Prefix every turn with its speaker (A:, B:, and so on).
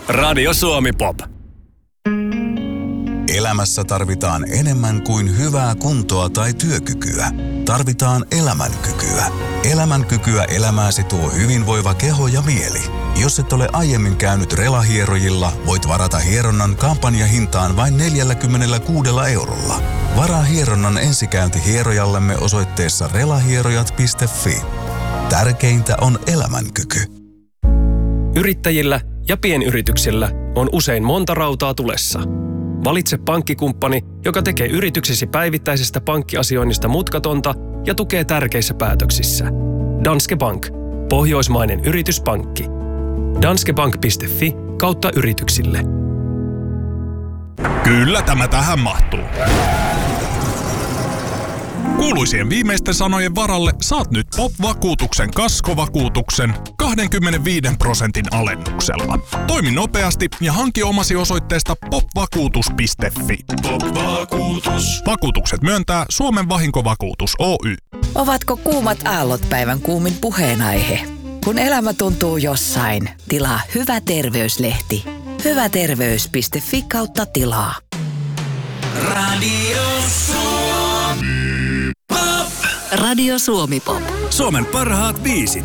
A: Radio Suomi Pop.
B: Elämässä tarvitaan enemmän kuin hyvää kuntoa tai työkykyä. Tarvitaan elämänkykyä. Elämänkykyä elämääsi tuo hyvinvoiva keho ja mieli. Jos et ole aiemmin käynyt relahierojilla, voit varata hieronnan kampanjahintaan vain 46 €. Varaa hieronnan ensikäynti hierojallemme osoitteessa relahierojat.fi. Tärkeintä on elämänkyky.
A: Yrittäjillä ja pienyrityksillä on usein monta rautaa tulessa. Valitse pankkikumppani, joka tekee yrityksesi päivittäisestä pankkiasioinnista mutkatonta ja tukee tärkeissä päätöksissä. Danske Bank. Pohjoismainen yrityspankki. Danskebank.fi/yrityksille.
C: Kyllä tämä tähän mahtuu. Kuuluisien viimeisten sanojen varalle saat nyt POP-vakuutuksen kaskovakuutuksen 25% alennuksella. Toimi nopeasti ja hanki omasi osoitteesta popvakuutus.fi.
D: Pop-vakuutus.
C: Vakuutukset myöntää Suomen Vahinkovakuutus Oy.
E: Ovatko kuumat aallot päivän kuumin puheenaihe? Kun elämä tuntuu jossain, tilaa Hyvä terveyslehti. Hyväterveys.fi/tilaa.
D: Radio Suomi Pop.
E: Radio Suomi Pop.
A: Suomen parhaat biisit